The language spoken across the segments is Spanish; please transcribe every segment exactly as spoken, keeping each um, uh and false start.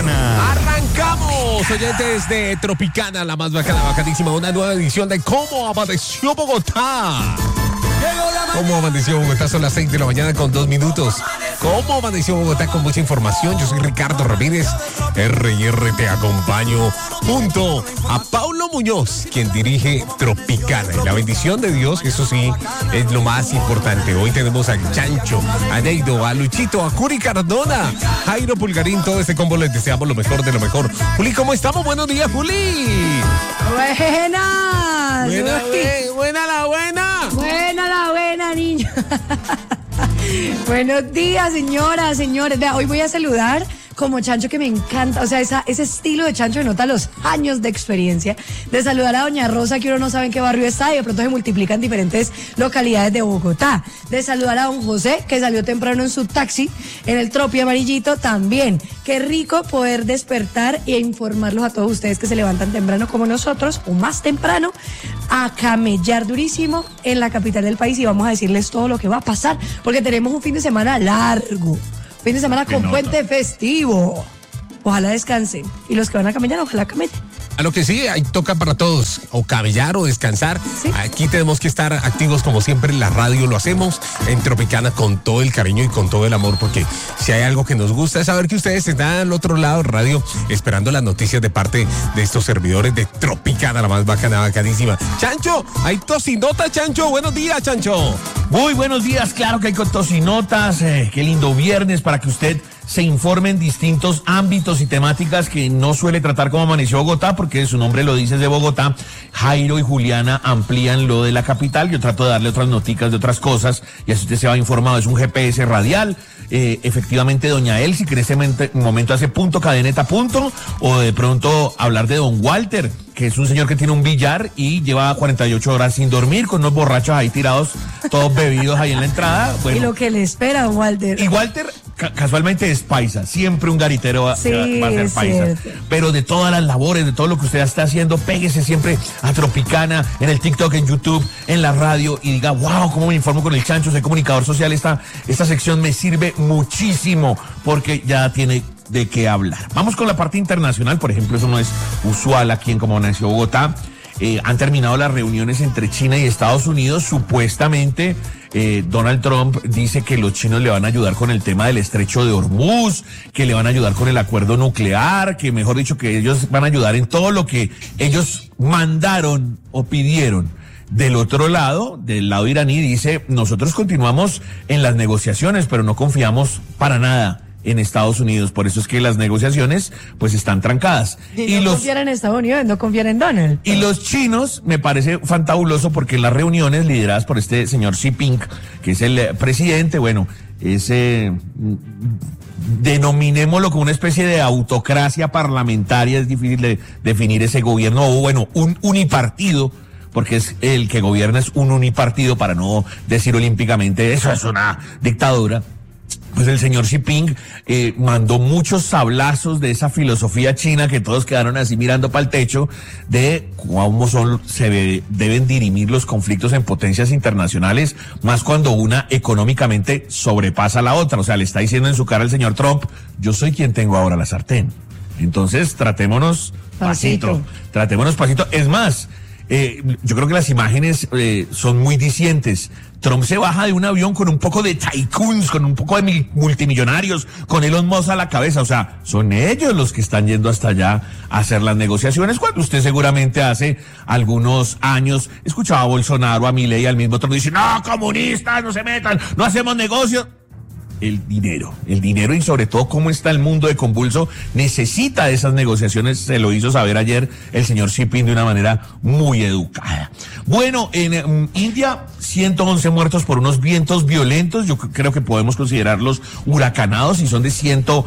Tropicana. Arrancamos, oyentes de Tropicana, la más bacana, bacanísima, una nueva edición de Cómo Amaneció Bogotá. ¿Cómo amaneció Bogotá? Son las seis de la mañana con dos minutos. ¿Cómo amaneció Bogotá? Con mucha información. Yo soy Ricardo Ramírez, R y R te acompaño junto a Paulo Muñoz, quien dirige Tropicana. Y la bendición de Dios, eso sí, es lo más importante. Hoy tenemos al Chancho, a Neido, a Luchito, a Curi Cardona, Jairo Pulgarín, todo este combo les deseamos lo mejor de lo mejor. Juli, ¿cómo estamos? Buenos días, Juli. Buenas. Buena, buena, buena la buena. Buena la buena, niño. Buenos días, señoras, señores. Vea, hoy voy a saludar como Chancho, que me encanta, o sea, esa, ese estilo de Chancho denota los años de experiencia, de saludar a doña Rosa, que uno no sabe en qué barrio está y de pronto se multiplica en diferentes localidades de Bogotá, de saludar a don José, que salió temprano en su taxi, en el Tropi amarillito también. Qué rico poder despertar e informarlos a todos ustedes que se levantan temprano como nosotros, o más temprano, a camellar durísimo en la capital del país, y vamos a decirles todo lo que va a pasar, porque tenemos un fin de semana largo. Fin de semana con puente festivo. Ojalá descansen. Y los que van a camellar, ojalá camellen. A lo que sí, ahí toca para todos, o camellar o descansar. ¿Sí? Aquí tenemos que estar activos como siempre en la radio, lo hacemos en Tropicana con todo el cariño y con todo el amor, porque si hay algo que nos gusta es saber que ustedes están al otro lado de radio esperando las noticias de parte de estos servidores de Tropicana, la más bacana, bacanísima. Chancho, hay tocinota, Chancho. Buenos días, Chancho. Muy buenos días, claro que hay con tocinotas. Eh, qué lindo viernes para que usted se informe en distintos ámbitos y temáticas que no suele tratar como amaneció Bogotá, porque su nombre lo dice, es de Bogotá. Jairo y Juliana amplían lo de la capital. Yo trato de darle otras noticas de otras cosas y así usted se va informado. Es un G P S radial. Eh, efectivamente, doña Elsie, que en este momento hace punto, cadeneta, punto, o de pronto hablar de don Walter, que es un señor que tiene un billar y lleva cuarenta y ocho horas sin dormir, con unos borrachos ahí tirados, todos bebidos ahí en la entrada. Bueno, y lo que le espera, don Walter. Y Walter ca- casualmente es paisa, siempre un garitero va, sí, va a ser paisa. Cierto. Pero de todas las labores, de todo lo que usted está haciendo, péguese siempre a Tropicana, en el TikTok, en YouTube, en la radio, y diga, wow, cómo me informo con el Chancho, soy comunicador social, esta, esta sección me sirve muchísimo, porque ya tiene de qué hablar. Vamos con la parte internacional, por ejemplo, eso no es usual aquí en Cómo Amaneció Bogotá. Eh, han terminado las reuniones entre China y Estados Unidos. Supuestamente eh, Donald Trump dice que los chinos le van a ayudar con el tema del estrecho de Hormuz, que le van a ayudar con el acuerdo nuclear, que mejor dicho que ellos van a ayudar en todo lo que ellos mandaron o pidieron. Del otro lado, del lado iraní, dice, nosotros continuamos en las negociaciones, pero no confiamos para nada en Estados Unidos, por eso es que las negociaciones pues están trancadas. Y, y no los, confiar en Estados Unidos, no confiar en Donald. Y los chinos, me parece fantabuloso, porque en las reuniones lideradas por este señor Xi Jinping, que es el presidente, bueno, ese, denominémoslo como una especie de autocracia parlamentaria, es difícil de definir ese gobierno, o bueno, un unipartido, porque es el que gobierna, es un unipartido, para no decir olímpicamente, eso es una dictadura. Pues el señor Xi Jinping eh, mandó muchos sablazos de esa filosofía china que todos quedaron así mirando para el techo, de cómo son, se ve, deben dirimir los conflictos en potencias internacionales, más cuando una económicamente sobrepasa a la otra. O sea, le está diciendo en su cara al señor Trump, yo soy quien tengo ahora la sartén. Entonces, tratémonos pasito, pasito. tratémonos pasito. Es más, eh, yo creo que las imágenes eh, son muy dicientes. Trump se baja de un avión con un poco de tycoons, con un poco de multimillonarios, con Elon Musk a la cabeza. O sea, son ellos los que están yendo hasta allá a hacer las negociaciones, cuando usted seguramente hace algunos años escuchaba a Bolsonaro, a Milei, al mismo Trump, dice, no, comunistas, no se metan, no hacemos negocios. El dinero, el dinero y sobre todo cómo está el mundo de convulso, necesita de esas negociaciones, se lo hizo saber ayer el señor Xi Jinping de una manera muy educada. Bueno, en um, India, ciento once muertos por unos vientos violentos, yo creo que podemos considerarlos huracanados, y son de ciento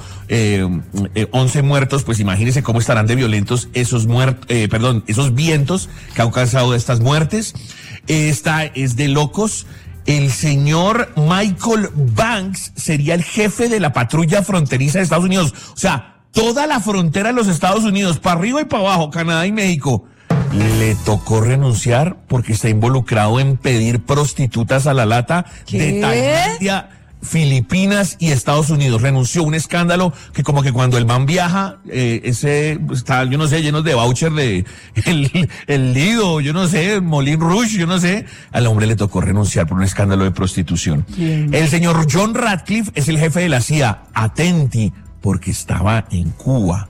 once muertos, pues imagínense cómo estarán de violentos esos muertos, eh, perdón, esos vientos que han causado estas muertes. Esta es de locos. El señor Michael Banks sería el jefe de la patrulla fronteriza de Estados Unidos. O sea, toda la frontera de los Estados Unidos, para arriba y para abajo, Canadá y México. Le tocó renunciar porque está involucrado en pedir prostitutas a la lata. ¿Qué? De Tailandia. Filipinas y Estados Unidos. Renunció, un escándalo que como que cuando el man viaja, eh, ese está, yo no sé, lleno de voucher de el, el Lido, yo no sé, Moulin Rouge, yo no sé. Al hombre le tocó renunciar por un escándalo de prostitución. Bien. El señor John Ratcliffe es el jefe de la C I A. Atenti, porque estaba en Cuba.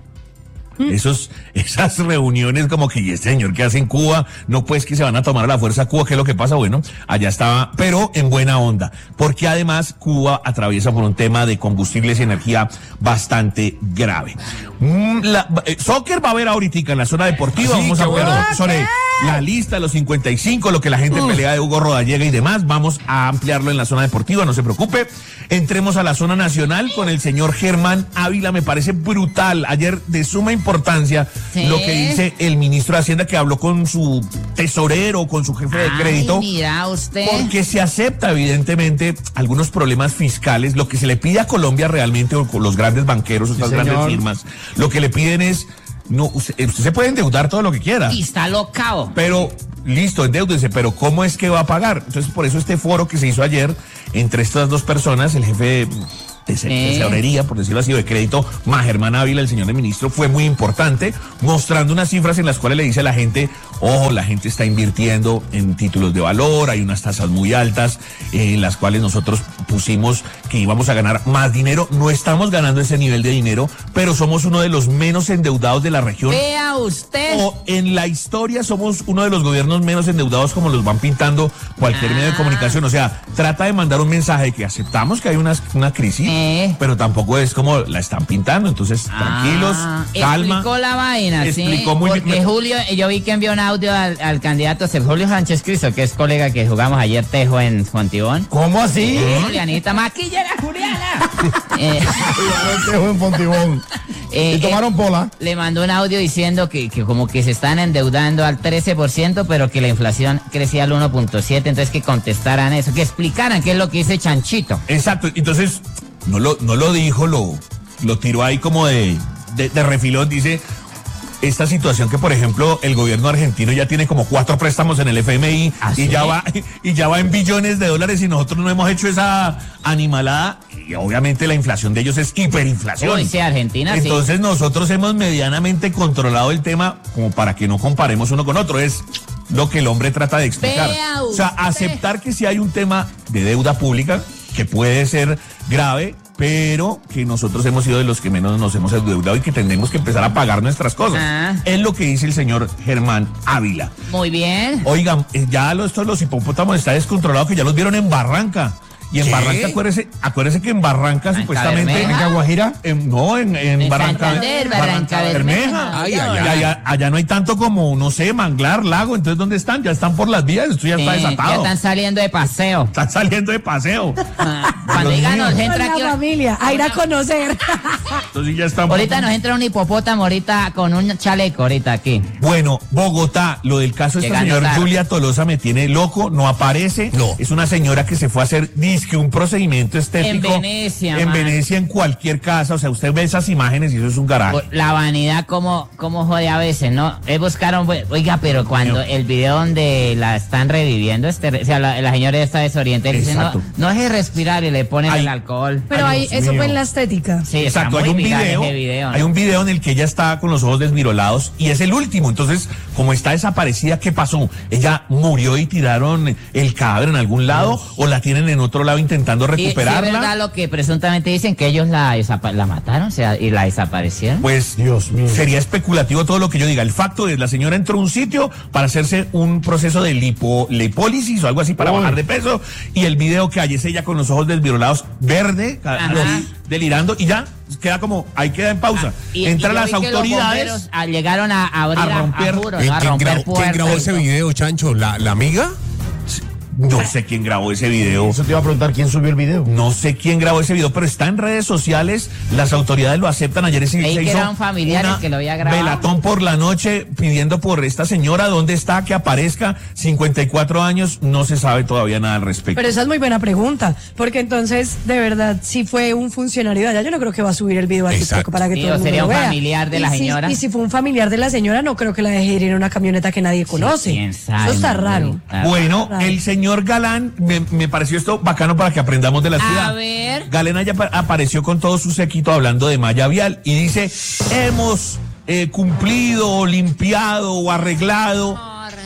Esos, esas reuniones como que, ¿y este señor qué hace en Cuba? No, pues que se van a tomar a la fuerza a Cuba, ¿qué es lo que pasa? Bueno, allá estaba, pero en buena onda, porque además Cuba atraviesa por un tema de combustibles y energía bastante grave. Mm, la, eh, soccer va a haber ahorita en la zona deportiva, sí, vamos a ver bueno. sobre la lista de los cincuenta y cinco, lo que la gente uh. pelea de Hugo Rodallega y demás, vamos a ampliarlo en la zona deportiva, no se preocupe. Entremos a la zona nacional con el señor Germán Ávila, me parece brutal, ayer de suma importancia ¿sí? lo que dice el ministro de Hacienda, que habló con su tesorero, con su jefe de Ay, crédito, mira usted. porque se acepta evidentemente algunos problemas fiscales, lo que se le pide a Colombia realmente, o con los grandes banqueros, estas sí, grandes firmas, lo que le piden es, no, usted, usted se puede endeudar todo lo que quiera. Y está locao. Pero, listo, endeúdese, pero ¿cómo es que va a pagar? Entonces, por eso este foro que se hizo ayer entre estas dos personas, el jefe de de tesorería, por decirlo así, de crédito, más Germán Ávila, el señor ministro, fue muy importante, mostrando unas cifras en las cuales le dice a la gente, ojo, la gente está invirtiendo en títulos de valor, hay unas tasas muy altas, eh, en las cuales nosotros pusimos que íbamos a ganar más dinero, no estamos ganando ese nivel de dinero, pero somos uno de los menos endeudados de la región. Vea usted. O en la historia somos uno de los gobiernos menos endeudados, como los van pintando cualquier ah. medio de comunicación, o sea, trata de mandar un mensaje de que aceptamos que hay una, una crisis, Eh. pero tampoco es como la están pintando, entonces ah, tranquilos, calma. Explicó la vaina, explicó sí. muy Porque bien. Julio, yo vi que envió un audio al, al candidato Julio Sánchez Cristo, que es colega que jugamos ayer tejo en Fontibón. ¿Cómo así? Eh, Julianita, maquillera, Juliana. eh, tejo en Fontibón. Eh, y tomaron pola. Eh, le mandó un audio diciendo que, que como que se están endeudando al trece por ciento, pero que la inflación crecía al uno punto siete, entonces que contestaran eso, que explicaran qué es lo que dice Chanchito. Exacto, entonces no lo, no lo dijo, lo, lo tiró ahí como de, de, de refilón, dice esta situación que, por ejemplo, el gobierno argentino ya tiene como cuatro préstamos en el F M I ¿Ah, y sí? ya va y ya va en billones de dólares y nosotros no hemos hecho esa animalada y obviamente la inflación de ellos es hiperinflación. Uy, sí, Argentina, entonces sí. nosotros hemos medianamente controlado el tema como para que no comparemos uno con otro, es lo que el hombre trata de explicar. Vea O sea, aceptar que si hay un tema de deuda pública que puede ser grave, pero que nosotros hemos sido de los que menos nos hemos endeudado y que tendremos que empezar a pagar nuestras cosas. Ah. Es lo que dice el señor Germán Ávila. Muy bien. Oigan, eh, ya los, estos, los hipopótamos está descontrolado, que ya los vieron en Barranca. Y en ¿Qué? Barranca, acuérdese, acuérdese que en Barranca, ¿Barranca supuestamente. Bermeja? ¿En Guajira? En, no, en, en, En Barranca. Santander, Barranca Bermeja. Ay, Y ay, ay. allá, allá no hay tanto como, no sé, manglar, lago. Entonces, ¿dónde están? Ya están por las vías, esto ya está Eh, desatado. ya están saliendo de paseo. Están saliendo de paseo. Ah, cuando Dios digan mío. nos Con entra la aquí. familia, a ir a conocer. Entonces ya están. Ahorita nos entra un hipopótamo ahorita con un chaleco ahorita aquí. Bueno, Bogotá, lo del caso de esta Llegando señora tarde. Julia Tolosa me tiene loco, no aparece. No. Es una señora que se fue a hacer disque un procedimiento estético. En Venecia, En man. Venecia, en cualquier casa. O sea, usted ve esas imágenes y eso es un garaje. La vanidad como, como jode a veces, ¿no? Es buscar un buen- Oiga, pero cuando Dios. el video donde la están reviviendo, este, o sea, la, la señora está desorientada, dice, no, Exacto. no es respirar y le ponen Ay. el alcohol. Pero Ay, ahí, Dios eso mío. fue en la estética. Sí, está Exacto, muy hay un viral video, ese video, ¿no? hay un video en el que ella está con los ojos desmirolados y es el último. Entonces, como está desaparecida, ¿qué pasó? ¿Ella murió y tiraron el cadáver en algún lado o la tienen en otro lado intentando Y, sí, es recuperarla? verdad lo que presuntamente dicen, que ellos la, desapa- la mataron, o sea, y la desaparecieron. Pues Dios mío. sería especulativo todo lo que yo diga. El facto es la señora entró a un sitio para hacerse un proceso de lipo, lipólisis o algo así para Uy. bajar de peso y el video que hay es ella con los ojos desvirolados, verde, Ajá. así, delirando y ya queda como, ahí queda en pausa. Y- Entran y yo las vi que los autoridades. bomberos, ah, llegaron a abrir a a, romper- a juro, ¿Quién, ¿no? a quién romper grabó, quién puertas grabó y ese todo. video, Chancho? ¿La, la amiga? No sé quién grabó ese video. Eso te iba a preguntar quién subió el video. No sé quién grabó ese video, pero está en redes sociales. Las autoridades lo aceptan. Ayer se, Leí se que hizo era un familiar una el que lo había grabado. velatón por la noche pidiendo por esta señora dónde está, que aparezca. cincuenta y cuatro años, no se sabe todavía nada al respecto. Pero esa es muy buena pregunta, porque entonces, de verdad, si fue un funcionario de allá, yo no creo que va a subir el video a Exacto. TikTok para que Sí, todo o el mundo sería lo un vea. familiar de Y la si- señora. Y si fue un familiar de la señora, no creo que la deje ir en una camioneta que nadie conoce. quién sabe, Eso está no, raro. ah, Bueno, Raro. el señor señor Galán, me, me pareció esto bacano para que aprendamos de la ciudad. A ver. Galán ya apareció con todo su séquito hablando de malla vial y dice, hemos eh, cumplido, o limpiado o arreglado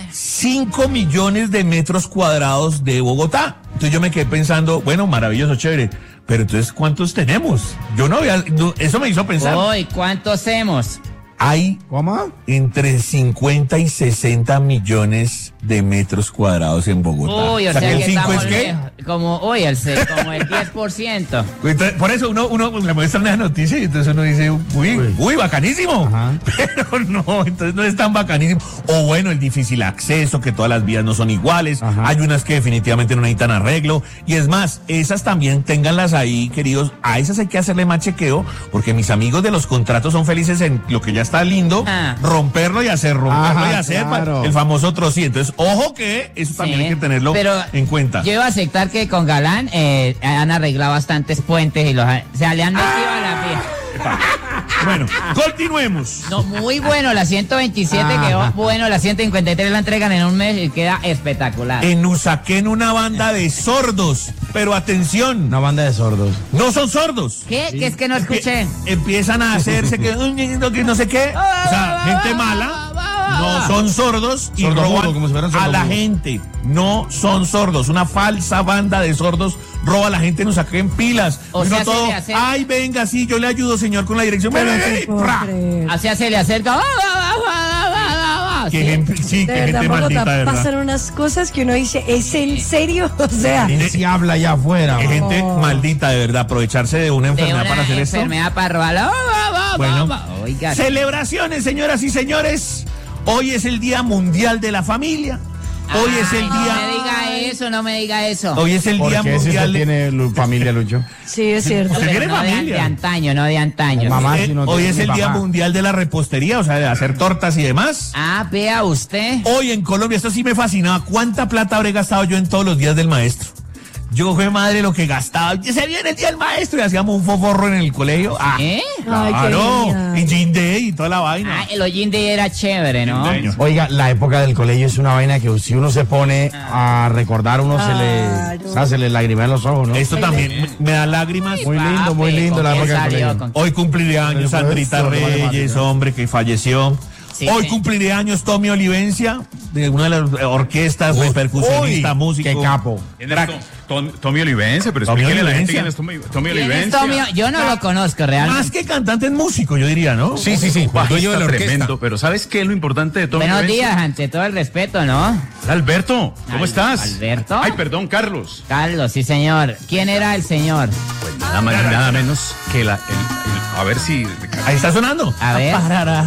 cinco millones de metros cuadrados de Bogotá. Entonces yo me quedé pensando, bueno, maravilloso, chévere, pero entonces, ¿cuántos tenemos? Yo no había, no, eso me hizo pensar. Uy, ¿cuántos hemos? Hay ¿Cómo? entre cincuenta y sesenta millones de metros cuadrados en Bogotá. Uy, o sea, que el que cinco estamos es qué? lejos. Como, uy, el, se- como el diez por ciento. Entonces, por eso uno, uno le muestra una noticia y entonces uno dice, uy, Uy. uy, bacanísimo. Ajá. Pero no, entonces no es tan bacanísimo. O bueno, el difícil acceso, que todas las vías no son iguales. Ajá. Hay unas que definitivamente no necesitan arreglo. Y es más, esas también ténganlas ahí, queridos. A esas hay que hacerle más chequeo, porque mis amigos de los contratos son felices en lo que ya está lindo, Ah. romperlo y hacer, romperlo Ajá, y hacer, pa- claro. el famoso trocito. Entonces, ojo que eso también Sí, hay que tenerlo pero en cuenta. Yo iba a aceptar que con Galán eh, han arreglado bastantes puentes y los ha- o sea, le han metido a la vía. Bueno, continuemos. No, muy bueno, la ciento veintisiete Ajá. quedó bueno, la ciento cincuenta y tres la entregan en un mes y queda espectacular. En Usaquén una banda de sordos, pero atención, Una banda de sordos. no son sordos. ¿Qué? ¿Qué es que no escuché? Empie- empiezan a hacerse que "Uy, no, que no sé qué, o sea, gente mala, no son sordos y Sordomudo, roban como si fueran a la sordomudos. gente, no son sordos, una falsa banda de sordos roba a la gente en Usaquén pilas. O Y uno sea, se todo, le hace- ay, venga, sí, yo le ayudo, señor, con la dirección. Pero Bueno, no ey, puedo pra. creer. Así se le acerca. ¡Ah, ah, ah, ah, ah, ah, ah! Qué Sí. gente, sí, De qué verdad, gente Bogotá, maldita, de verdad. pasan unas cosas que uno dice, ¿es en serio? O sea, ¿Quién se habla allá afuera? Qué man? gente Oh. maldita, de verdad, aprovecharse de una De enfermedad una para hacer esto. enfermedad para robarla. Ah, ah, ah, Bueno, ah, ah. Oiga. celebraciones, señoras y señores. Hoy es el Día Mundial de la Familia. Hoy es el Ay, No me día. diga eso, no me diga eso. Hoy es el ¿Por Día qué si usted Mundial. de- tiene lu- familia, Lucho? sí, es cierto. Usted Pero tiene no de, familia. de antaño, no de antaño. Mamá, Eh, si no hoy tiene es el ni Día papá. Mundial de la Repostería, o sea, de hacer tortas y demás. Ah, vea usted. Hoy en Colombia, esto sí me fascinaba. ¿Cuánta plata habré gastado yo en todos los días del maestro? Yo fue madre lo que gastaba. Y se viene el día del maestro y hacíamos un foforro en el colegio. Ah, ¿Eh? Ay, qué claro. genial. Y Jean Day y toda la vaina. Ah, el hollín de era chévere, ¿no? Daño. Oiga, la época del colegio es una vaina que si uno se pone a recordar, uno se le, Claro. o sea, se le lagrimean los ojos, ¿no? Esto también me- me da lágrimas. Muy lindo, muy Papi, lindo ¿con la quién época del salió? colegio. ¿Con- Hoy cumplirá años Pero fue Sandrita esto de Reyes, matemática. hombre, que falleció. Sí, Hoy sí. cumplirá años Tommy Olivencia, de una de las orquestas, Uy, percusionista, uy, músico. qué capo. ¿Quién es Tom- Tom- Tommy Olivense? Pero Tommy explíquele a la gente Olivencia. quién es Tommy, Tommy ¿Quién es Olivencia. Tommy? Yo no lo conozco realmente. Más que cantante es músico, yo diría, ¿no? Sí, sí, sí. El dueño de la orquesta. Tremendo, pero ¿sabes qué es lo importante de Tommy Buenos Olivencia? días, ante todo el respeto, ¿no? Alberto, ¿cómo Al- estás? Alberto. Ay, perdón, Carlos. Carlos, sí, señor. ¿Quién era el señor? Pues nada más ni nada menos que la... el- el- a ver si... Ahí está sonando. A ver.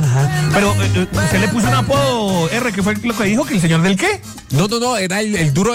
Pero eh, eh, usted le puso un apodo R, que fue lo que dijo, que el señor del qué. No, no, no, era el, el duro